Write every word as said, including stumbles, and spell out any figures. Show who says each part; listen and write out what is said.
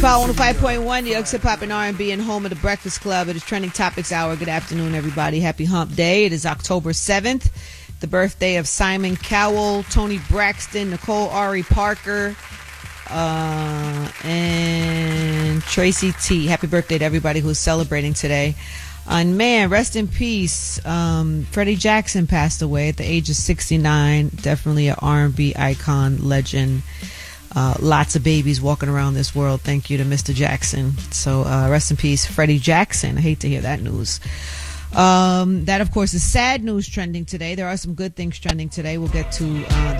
Speaker 1: Power one oh five point one, New York's hip hop and R and B, and home of the Breakfast Club. It is Trending Topics Hour. Good afternoon, everybody. Happy Hump Day. It is October seventh, the birthday of Simon Cowell, Tony Braxton, Nicole Ari Parker, uh, and Tracy T. Happy birthday to everybody who's celebrating today. And man, rest in peace. Um, Freddie Jackson passed away at the age of sixty-nine. Definitely an R and B icon, legend. Uh, lots of babies walking around this world. Thank you to Mister Jackson. So uh, rest in peace, Freddie Jackson. I hate to hear that news. Um, that, of course, is sad news trending today. There are some good things trending today. We'll get to uh,